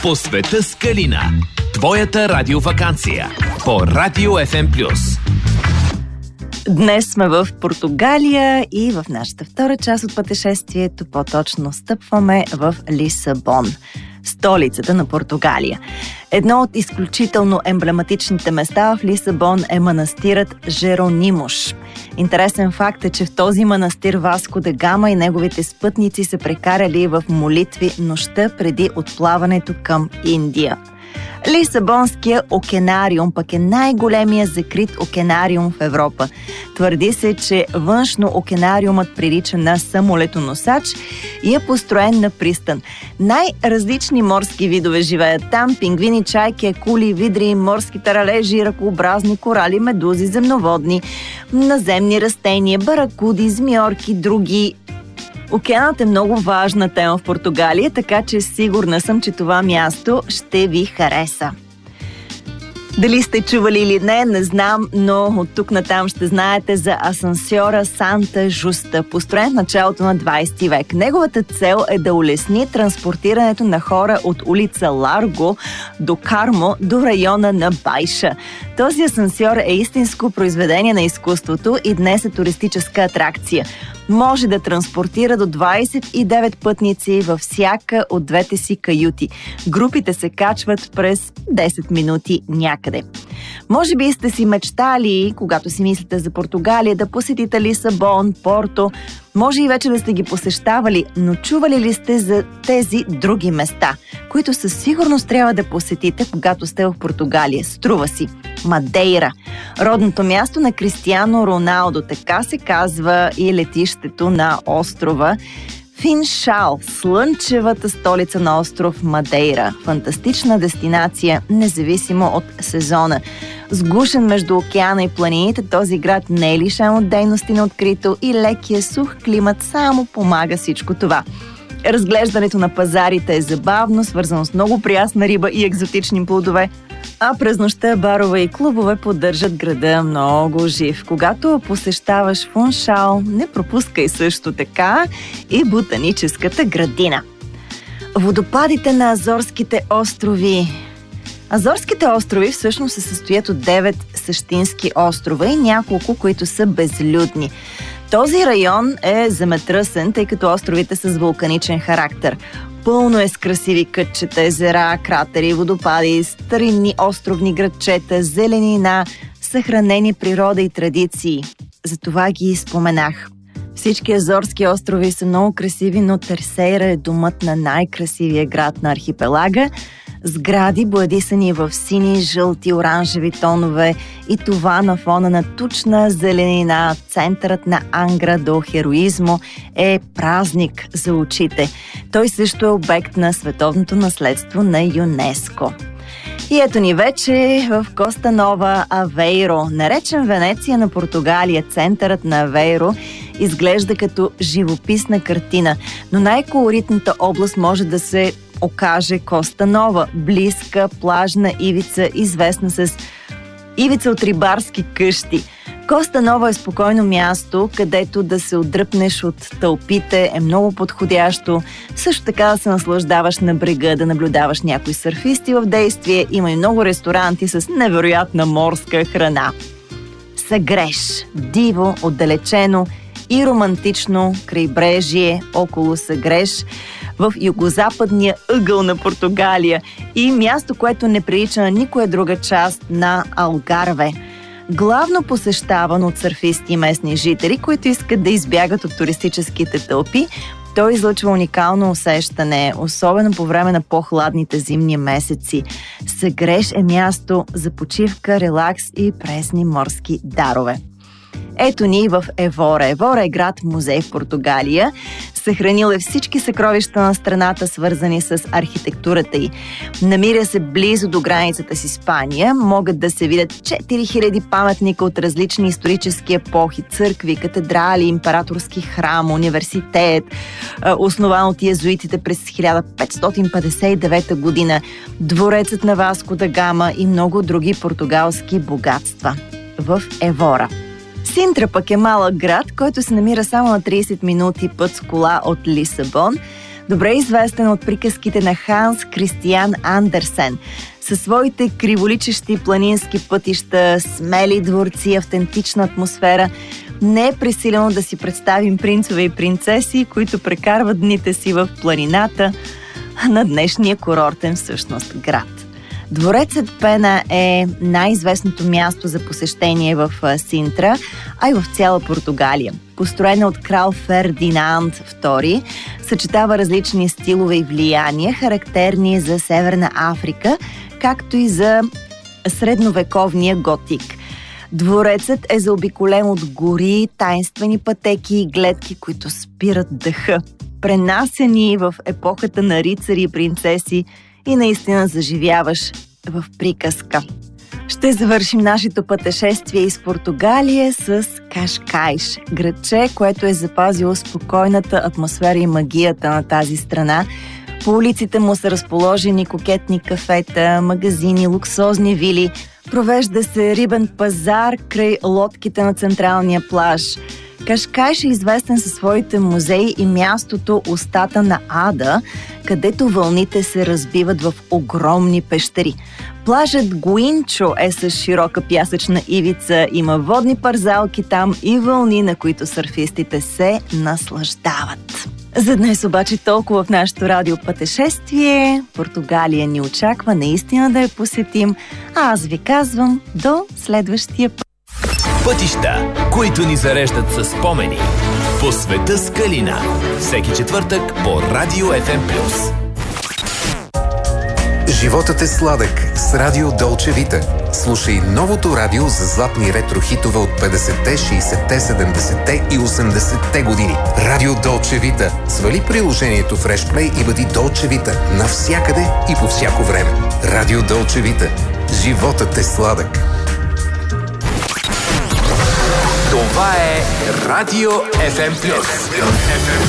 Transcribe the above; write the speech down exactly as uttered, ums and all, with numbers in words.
По света с Калина. Твоята радиоваканция по Радио Еф Ем Плюс. Днес сме в Португалия и в нашата втора част от пътешествието по-точно стъпваме в Лисабон, столицата на Португалия. Едно от изключително емблематичните места в Лисабон е манастирът Жеронимош. Интересен факт е, че в този манастир Васко да Гама и неговите спътници са прекарали в молитви нощта преди отплаването към Индия. Лисабонския океанариум пък е най-големия закрит океанариум в Европа. Твърди се, че външно океанариумът прилича на самолетоносач и е построен на пристан. Най-различни морски видове живеят там: пингвини, чайки, акули, видри, морски таралежи, ръкообразни корали, медузи, земноводни, наземни растения, баракуди, змиорки, други. Океанът е много важна тема в Португалия, така че сигурна съм, че това място ще ви хареса. Дали сте чували или не, не знам, но от тук натам ще знаете за асансьора Санта Жуста, построен в началото на двадесети век. Неговата цел е да улесни транспортирането на хора от улица Ларго до Кармо до района на Байша. Този асансьор е истинско произведение на изкуството и днес е туристическа атракция. Може да транспортира до двадесет и девет пътници във всяка от двете си каюти. Групите се качват през десет минути някъде. Може би сте си мечтали, когато си мислите за Португалия, да посетите Лисабон, Порто. Може и вече да сте ги посещавали, но чували ли сте за тези други места, които със сигурност трябва да посетите, когато сте в Португалия? Струва си. Мадейра. Родното място на Кристиано Роналдо, така се казва и летището на острова. Финшал, слънчевата столица на остров Мадейра. Фантастична дестинация, независимо от сезона. Сгушен между океана и планините, този град не е лишен от дейности на открито и лекия сух климат само помага всичко това. Разглеждането на пазарите е забавно, свързано с много прясна риба и екзотични плодове, а през нощта барове и клубове поддържат града много жив. Когато посещаваш Фуншал, не пропускай също така и ботаническата градина. Водопадите на Азорските острови. Азорските острови всъщност се състоят от девет същински острова и няколко, които са безлюдни. Този район е земетръсен, тъй като островите са с вулканичен характер. Пълно е с красиви кътчета, езера, кратери, водопади, старинни островни градчета, зеленина, съхранени природа и традиции. Затова ги споменах. Всички Азорски острови са много красиви, но Терсейра е домът на най-красивия град на архипелага. Сгради, боядисани в сини, жълти, оранжеви тонове, и това на фона на тучна зеленина. Центърът на Ангра до Хероизмо е празник за очите. Той също е обект на световното наследство на ЮНЕСКО. И ето ни вече в Коста Нова, Авейро. Наречен Венеция на Португалия, центърът на Авейро изглежда като живописна картина, но най-колоритната област може да се окаже Коста Нова, близка плажна ивица, известна с ивица от рибарски къщи. Коста Нова е спокойно място, където да се отдръпнеш от тълпите е много подходящо. Също така да се наслаждаваш на брега, да наблюдаваш някои сърфисти в действие. Има и много ресторанти с невероятна морска храна. Сагреш, диво, отдалечено и романтично крайбрежие около Сагреш в югозападния ъгъл на Португалия и място, което не прилича на никоя друга част на Алгарве. Главно посещаван от сърфисти и местни жители, които искат да избягат от туристическите тълпи, той излъчва уникално усещане, особено по време на по-хладните зимни месеци. Сагреш е място за почивка, релакс и пресни морски дарове. Ето ни в Евора. Евора е град-музей в Португалия. Съхранил е всички съкровища на страната, свързани с архитектурата й. Намира се близо до границата с Испания. Могат да се видят четири хиляди паметника от различни исторически епохи, църкви, катедрали, императорски храм, университет, основан от йезуитите през хиляда петстотин петдесет и девета година, дворецът на Васко да Гама и много други португалски богатства в Евора. Синтра пък е малък град, който се намира само на тридесет минути път с кола от Лисабон. Добре известен от приказките на Ханс Кристиан Андерсен. Със своите криволичещи планински пътища, смели дворци, автентична атмосфера, не е пресилено да си представим принцове и принцеси, които прекарват дните си в планината на днешния курортен всъщност град. Дворецът Пена е най-известното място за посещение в Синтра, а и в цяла Португалия. Построена от крал Фердинанд втори, съчетава различни стилове и влияния, характерни за Северна Африка, както и за средновековния готик. Дворецът е заобиколен от гори, таинствени пътеки и гледки, които спират дъха. Пренасени в епохата на рицари и принцеси и наистина заживяваш в приказка. Ще завършим нашето пътешествие из Португалия с Кашкайш, градче, което е запазило спокойната атмосфера и магията на тази страна. По улиците му са разположени кокетни кафета, магазини, луксозни вили. Провежда се рибен пазар край лодките на централния плаж. Кашкайш е известен със своите музеи и мястото Устата на Ада, където вълните се разбиват в огромни пещери. Плажът Гуинчо е с широка пясъчна ивица, има водни парзалки там и вълни, на които сърфистите се наслаждават. За днес обаче толкова в нашето радиопътешествие. Португалия ни очаква наистина да я посетим, а аз ви казвам до следващия път. Пътища, които ни зареждат със спомени. По света с Калина. Всеки четвъртък по Радио еф ем плюс. Животът е сладък с Радио Долче Вита. Слушай новото радио за златни ретро-хитове от петдесетте, шейсетте, седемдесетте и осемдесетте години. Радио Долче Вита. Свали приложението в Решплей и бъди Долче Вита навсякъде и по всяко време. Радио Долче Вита. Животът е сладък. Това е Радио еф ем плюс.